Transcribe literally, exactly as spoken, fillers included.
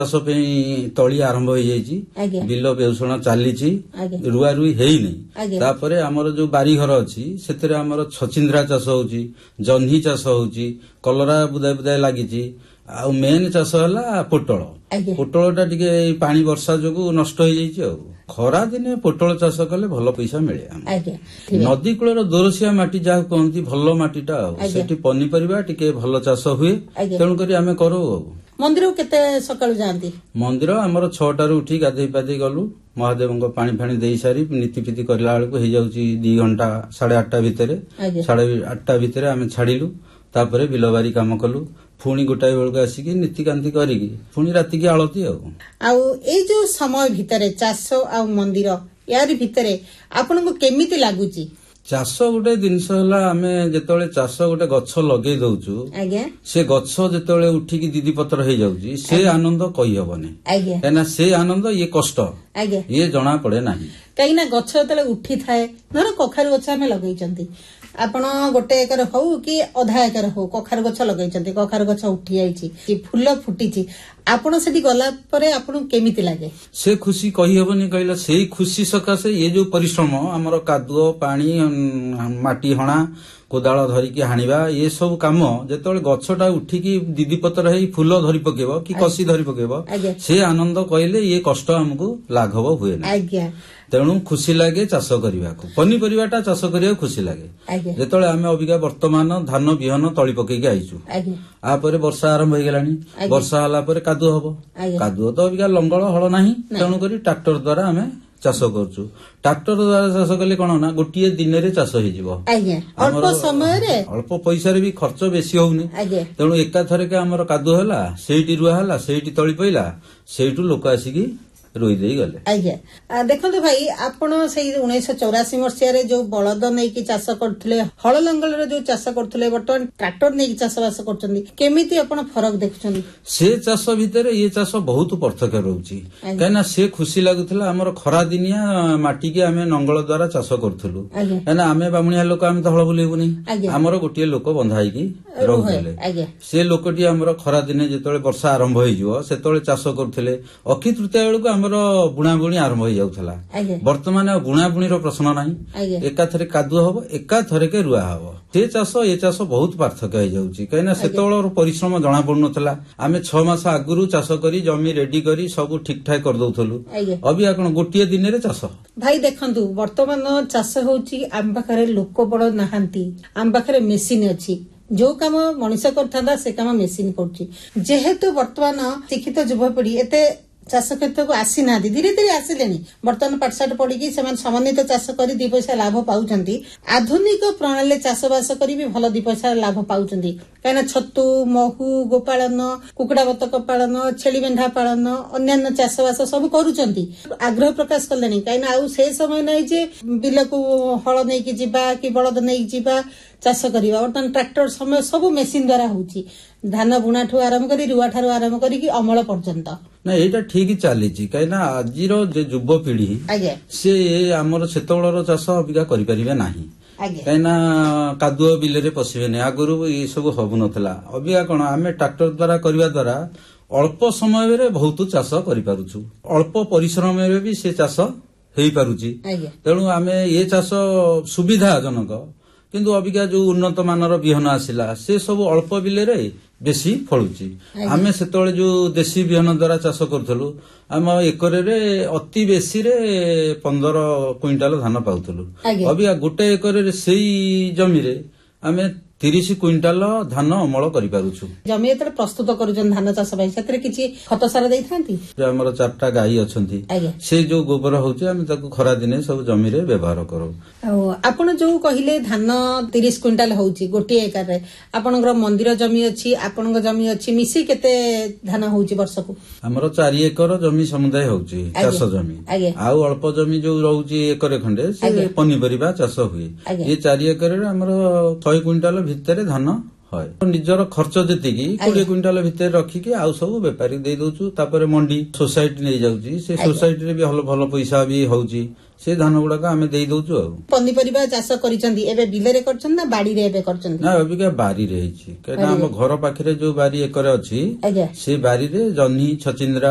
ଚାଷ ପାଇଁ ତଳି ଆରମ୍ଭ ହେଇଯାଇଛି, ବିଲ ବେଉଷଣ ଚାଲିଛି, ରୁଆ ରୁଇ ହେଇନି। ତାପରେ ଆମର ଯୋଉ ବାରିଘର ଅଛି ସେଥିରେ ଆମର ଛଚିନ୍ଦ୍ରା ଚାଷ ହଉଛି, ଜହ୍ନି ଚାଷ ହଉଛି, କଲରା ବୁଦାଏ ବୁଦାଏ ଲାଗିଛି। ଆଉ ମେନ୍ ଚାଷ ହେଲା ପୋଟଳ। ପୋଟଳ ଟା ଟିକେ ପାଣି ବର୍ଷା ଯୋଗୁ ନଷ୍ଟ ହେଇଯାଇଛି। ଆଉ ଖରା ଦିନେ ପୋଟଳ ଚାଷ କଲେ ଭଲ ପଇସା ମିଳେ। ନଦୀ କୂଳର ଦୋରସିଆ ମାଟି ଯାହା କୁହନ୍ତି ଭଲ ମାଟିଟା, ଆଉ ସେଠି ପନିପରିବା ଟିକେ ଭଲ ଚାଷ ହୁଏ, ତେଣୁକରି ଆମେ କରୁ। ଆଉ ମନ୍ଦିର କେତେ ସକାଳୁ ଯାଆନ୍ତି? ମନ୍ଦିର ଆମର ଛଅଟାରୁ ଉଠି ଗାଧେଇ ପାଧେଇ ଗଲୁ, ମହାଦେବଙ୍କ ପାଣି ଫାଣି ଦେଇ ସାରି ନୀତି ଫିତି କରିଲା ବେଳକୁ ହେଇଯାଉଛି ଦି ଘଣ୍ଟା ସାଢେ ଆଠଟା ଭିତରେ। ସାଢେ ଆଠଟା ଭିତରେ ଆମେ ଛାଡିଲୁ, ତାପରେ ବିଲବାରି କାମ କଲୁ, ପୁଣି ଗୋଟାଏ ବେଳକୁ ଆସିକି ନୀତିକାନ୍ତି କରିକି ପୁଣି ରାତିକି ଆଳତି। ଆଉ ଆଉ ଏଇ ଯୋଉ ସମୟ ଭିତରେ ଚାଷ ଆଉ ମନ୍ଦିର ୟାରି ଭିତରେ ଆପଣଙ୍କୁ କେମିତି ଲାଗୁଛି? ଚାଷ ଗୋଟେ ଜିନିଷ ହେଲା, ଆମେ ଯେତେବେଳେ ଚାଷ ଗୋଟେ ଗଛ ଲଗେଇ ଦଉଛୁ, ସେ ଗଛ ଯେତେବେଳେ ଉଠିକି ଦିଦି ପତ୍ର ହେଇଯାଉଛି, ସେ ଆନନ୍ଦ କହିହବନି। କାହିଁକିନା ସେ ଆନନ୍ଦ ଇଏ କଷ୍ଟ ଇଏ ଜଣା ପଡେ ନାହିଁ। କାହିଁକିନା ଗଛ ଯେତେବେଳେ ଉଠିଥାଏ, ଧର କଖାରୁ ଗଛ ଆମେ ଲଗେଇଛନ୍ତି, ଆପଣ ଗୋଟେ ଏକର ହଉ କି ଅଧା ଏକର ହଉ କଖାରୁ ଗଛ ଲଗେଇଛନ୍ତି, କଖାରୁ ଗଛ ଉଠି ଯାଇଛି, ଫୁଲ ଫୁଟିଛି, ଆପଣ ସେଠି ଗଲା ପରେ ଆପଣଙ୍କୁ କେମିତି ଲାଗେ? ସେ ଖୁସି କହିହବନି। କହିଲା ସେଇ ଖୁସି ସକାଶେ ଇଏ ଯୋଉ ପରିଶ୍ରମ, ଆମର କାଦୁଅ ପାଣି ମାଟି ହଣା କୋଦାଳ ଧରିକି ହାଣିବା, ଏ ସବୁ କାମ ଯେତେବେଳେ ଗଛଟା ଉଠିକି ଦିଦି ପତ୍ର ହେଇ ଫୁଲ ଧରି ପକେଇବ କି କଷି ଧରି ପକେଇବ, ସେ ଆନନ୍ଦ କହିଲେ ଇଏ କଷ୍ଟ ଆମକୁ ଲାଘବ ହୁଏ ନା। ତେଣୁ ଖୁସି ଲାଗେ ଚାଷ କରିବାକୁ, ପନିପରିବାଟା ଚାଷ କରିବାକୁ ଖୁସି ଲାଗେ। ଯେତେବେଳେ ଆମେ ଅବିକା ବର୍ତ୍ତମାନ ଧାନ ବିହନ ତଳି ପକେଇକି ଆଇଛୁ, ଆପରେ ବର୍ଷା ଆରମ୍ଭ ହେଇଗଲାଣି, ବର୍ଷା ହେଲା ପରେ କାଦୁଅ ହବ। କାଦୁଅ ତ ଅବିକା ଲଙ୍ଗଳ ହଳ ନାହିଁ, ତେଣୁକରି ଟ୍ରାକ୍ଟର ଦ୍ୱାରା ଆମେ ଚାଷ କରୁଛୁ। ଟ୍ରାକ୍ଟର ଦ୍ୱାରା ଚାଷ କଲେ କଣ ନା ଗୋଟିଏ ଦିନରେ ଚାଷ ହେଇଯିବ, ଅଳ୍ପ ସମୟରେ, ଅଳ୍ପ ପଇସାରେ ବି ଖର୍ଚ୍ଚ ବେଶୀ ହଉନି। ତେଣୁ ଏକାଥରକେ ଆମର କାଦୁଅ ହେଲା, ସେଇଠି ରୁଆ ହେଲା, ସେଇଠି ତଳି ପଇଲା, ସେଇଠୁ ଲୋକ ଆସିକି ରୋଇ ଦେଇ ଗଲେ। ଆଜ୍ଞା ଦେଖନ୍ତୁ ଭାଇ, ଆପଣ ସେଇ ଉଣେଇଶହ ଚଉରାଶୀ ମସିହାରେ ଯୋଉ ବଳଦ ନେଇକି ଚାଷ କରୁଥିଲେ, ହଳ ଲଙ୍ଗଳରେ ଯୋଉ ଚାଷ କରୁଥିଲେ, ବର୍ତ୍ତମାନ ଟ୍ରାକ୍ଟର ନେଇକି ଚାଷ ବାସ କରୁଛନ୍ତି, କେମିତି ଆପଣ ଫରକ ଦେଖୁଛନ୍ତି? ସେ ଚାଷ ଭିତରେ ଇଏ ଚାଷ ବହୁତ ପାର୍ଥକ୍ୟ ରହୁଛି। କାହିଁକିନା ସେ ଖୁସି ଲାଗୁଥିଲା, ଆମର ଖରା ଦିନିଆ ମାଟିକି ଆମେ ନଙ୍ଗଳ ଦ୍ୱାରା ଚାଷ କରୁଥିଲୁ। କାହିଁକିନା ଆମେ ବାମୁଣିଆ ଲୋକ, ଆମେ ତ ହଳ ବୁଲେଇବୁନି, ଆମର ଗୋଟିଏ ଲୋକ ବନ୍ଧା ହେଇକି ରହୁଥିଲେ। ସେ ଲୋକଟି ଆମର ଖରା ଦିନେ ଯେତେବେଳେ ବର୍ଷା ଆରମ୍ଭ ହେଇଯିବ, ସେତେବେଳେ ଚାଷ କରୁଥିଲେ। ଅକ୍ଷି ତୃତୀୟା ବେଳକୁ ଆମର ବୁଣା ବୁଣି ଆରମ୍ଭ ହେଇଯାଉଥିଲା। ବର୍ତ୍ତମାନ ଆଉ ବୁଣା ବୁଣିର ପ୍ରଶ୍ନ ନାହିଁ, ଏକାଥରେ କାଦୁଅ ହବ, ଏକାଥରକେ ରୁଆ ହବ। ସେ ଚାଷ ଏ ଚାଷ ବହୁତ ପାର୍ଥକ୍ୟ ହେଇଯାଉଛି। କାହିଁକିନା ସେତେବେଳର ପରିଶ୍ରମ ଜଣା ପଡୁନଥିଲା। ଆମେ ଛଅ ମାସ ଆଗରୁ ଚାଷ କରି ଜମି ରେଡି କରି ସବୁ ଠିକ ଠାକ କରିଦଉଥିଲୁ। ଅବିକା କଣ ଗୋଟିଏ ଦିନରେ ଚାଷ। ଭାଇ ଦେଖନ୍ତୁ, ବର୍ତ୍ତମାନ ଚାଷ ହଉଛି, ଆମ ପାଖରେ ଲୋକ ବଳ ନାହାନ୍ତି, ଆମ ପାଖରେ ମେସିନ ଅଛି। ଯୋଉ କାମ ମଣିଷ କରିଥାନ୍ତା ସେ କାମ ମେସିନ କରୁଛି। ଯେହେତୁ ବର୍ତ୍ତମାନ ଶିକ୍ଷିତ ଯୁବପିଢି ଏତେ ଚାଷ କ୍ଷେତ୍ରକୁ ଆସିନାହାନ୍ତି, ଧୀରେ ଧୀରେ ଆସିଲେଣି। ବର୍ତ୍ତମାନ ପାଠଶାଠ ପଢିକି ସେମାନେ ସମନ୍ୱିତ ଚାଷ କରି ଦି ପଇସା ଲାଭ ପାଉଛନ୍ତି। ଆଧୁନିକ ପ୍ରଣାଳୀରେ ଚାଷ ବାସ କରି ବି ଭଲ ଦି ପଇସା ଲାଭ ପାଉଛନ୍ତି। କାହିଁକିନା ଛତୁ, ମହୁ, ଗୋପାଳନ, କୁକୁଡା ବତକ ପାଳନ, ଛେଳି ମେଣ୍ଢା ପାଳନ, ଅନ୍ୟାନ୍ୟ ଚାଷ ବାସ ସବୁ କରୁଛନ୍ତି, ଆଗ୍ରହ ପ୍ରକାଶ କଲେଣି। କାହିଁକିନା ଆଉ ସେ ସମୟ ନାହିଁ ଯେ ବିଲକୁ ହଳ ନେଇକି ଯିବା କି ବଳଦ ନେଇକି ଯିବା ଚାଷ କରିବା। ବର୍ତ୍ତମାନ ଟ୍ରାକ୍ଟର ସମୟ ସବୁ ମେସିନ ଦ୍ୱାରା ହଉଛି, ଧାନ ବୁଣା ଠୁ ଆରମ୍ଭ କରି ରୁଆ ଠାରୁ ଆରମ୍ଭ କରିକି ଅମଳ ପର୍ଯ୍ୟନ୍ତ। ନା ଏଇଟା ଠିକ ଚାଲିଛି, କାହିଁକିନା ଆଜିର ଯେ ଯୁବପିଢି ସେ ଆମର ସେତେବେଳର ଚାଷ ଅବିକା କରିପାରିବେ ନାହିଁ। କାହିଁକିନା କାଦୁଅ ବିଲରେ ପଶିବେନି, ଆଗରୁ ଏ ସବୁ ହବୁନଥିଲା। ଅବିକା କଣ ଆମେ ଟ୍ରାକ୍ଟର ଦ୍ୱାରା କରିବା ଦ୍ୱାରା ଅଳ୍ପ ସମୟରେ ବହୁତ ଚାଷ କରିପାରୁଛୁ, ଅଳ୍ପ ପରିଶ୍ରମରେ ବି ସେ ଚାଷ ହେଇପାରୁଛି। ତେଣୁ ଆମେ ଏ ଚାଷ ସୁବିଧା ଜନକ। କିନ୍ତୁ ଅବିକା ଯୋଉ ଉନ୍ନତ ମାନର ବିହନ ଆସିଲା, ସେ ସବୁ ଅଳ୍ପ ବିଲରେ ବେଶୀ ଫଳୁଛି। ଆମେ ସେତେବେଳେ ଯୋଉ ଦେଶୀ ବିହନ ଦ୍ୱାରା ଚାଷ କରୁଥିଲୁ, ଆମ ଏକରରେ ଅତି ବେଶୀରେ ପନ୍ଦର କୁଇଣ୍ଟାଲ ଧାନ ପାଉଥିଲୁ। ଅବିକା ଗୋଟେ ଏକରରେ ସେଇ ଜମିରେ ଆମେ ତିରିଶ କୁଇଣ୍ଟାଲ ଧାନ ଅମଳ କରିପାରୁଛୁ। ଜମି ଯେତେବେଳେ ପ୍ରସ୍ତୁତ କରୁଛନ୍ତି ଧାନ ଚାଷ ପାଇଁ, ସେଥିରେ କିଛି ଖତ ସାର ଦେଇଥାନ୍ତି? ଆମର ଚାରିଟା ଗାଈ ଅଛନ୍ତି, ସେ ଯୋଉ ଗୋବର ହଉଛି ଆମେ ତାକୁ ଖରା ଦିନେ ସବୁ ଜମିରେ ବ୍ୟବହାର କରୁ। ଆଉ ଆପଣ ଯୋଉ କହିଲେ ଧାନ ତିରିଶ କୁଇଣ୍ଟାଲ ହଉଛି ଗୋଟିଏ ଏକରରେ, ଆପଣଙ୍କର ମନ୍ଦିର ଜମି ଅଛି, ଆପଣଙ୍କ ଜମି ଅଛି, ମିଶି କେତେ ଧାନ ହଉଛି ବର୍ଷକୁ? ଆମର ଚାରି ଏକର ଜମି ସମୁଦାୟ ହଉଛି ଚାଷ ଜମି, ଆଉ ଅଳ୍ପ ଜମି ଯୋଉ ରହୁଛି ଏକରେ ଖଣ୍ଡେ ସେ ପନିପରିବା ଚାଷ ହୁଏ। ଏ ଚାରି ଏକରରେ ଆମର ଶହେ କୁଇଣ୍ଟାଲ ଭିତରେ ଧାନ হয়। ନିଜର ଖର୍ଚ୍ଚ ଯେତିକି କୋଡିଏ କୁଇଣ୍ଟାଲ ଭିତରେ ରଖିକି ଆଉ ସବୁ ବେପାରୀ ଦେଇ ଦଉଛୁ। ତାପରେ ମଣ୍ଡି ସୋସାଇଟି ନେଇଯାଉଛି, ସେ ସୋସାଇଟିରେ ବି ଭଲ ଭଲ ପଇସା ବି ହଉଛି, ସେ ଧାନ ଗୁଡାକ ଆମେ ଦେଇ ଦଉଛୁ। ଆଉ ପନିପରିବା ଚାଷ କରିଛନ୍ତି, ଏବେ ବିଲରେ କରିଛନ୍ତି ନା ବାଡିରେ ଏବେ କରିଛନ୍ତି? ନା ଅବିକା ବାରିରେ ହେଇଛି, କାହିଁକିନା ଆମ ଘର ପାଖରେ ଯୋଉ ବାରି ଏକରେ ଅଛି, ସେ ବାରିରେ ଜହ୍ନି, ଛଚିନ୍ଦ୍ରା